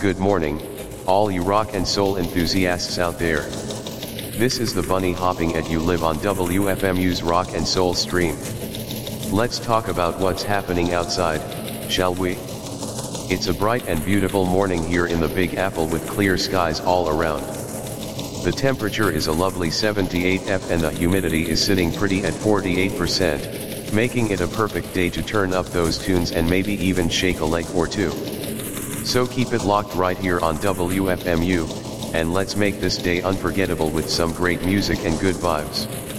Good morning, all you rock and soul enthusiasts out there. This is the bunny hopping at you live on WFMU's Rock and Soul stream. Let's talk about what's happening outside, shall we? It's a bright and beautiful morning here in the Big Apple with clear skies all around. The temperature is a lovely 78°F and the humidity is sitting pretty at 48%, making it a perfect day to turn up those tunes and maybe even shake a leg or two. So keep it locked right here on WFMU, and let's make this day unforgettable with some great music and good vibes.